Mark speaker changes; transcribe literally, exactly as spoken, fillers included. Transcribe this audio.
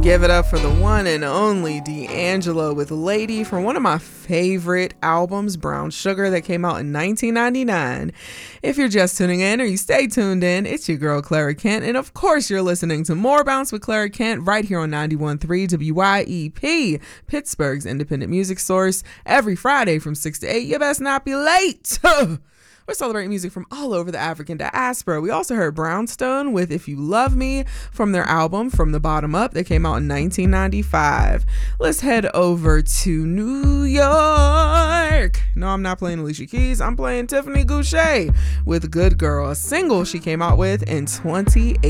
Speaker 1: Give it up for the one and only D'Angelo with Lady from one of my favorite albums, Brown Sugar, that came out in nineteen ninety-nine. If you're just tuning in or you stay tuned in, it's your girl Clara Kent, and of course you're listening to More Bounce with Clara Kent right here on ninety-one point three W Y E P, Pittsburgh's independent music source, every Friday from six to eight. You best not be late. We're celebrating music from all over the African diaspora. We also heard Brownstone with If You Love Me from their album From the Bottom Up that came out in nineteen ninety-five. Let's head over to New York. No, I'm not playing Alicia Keys. I'm playing Tiffany Goucher with Good Girl, a single she came out with in twenty eighteen.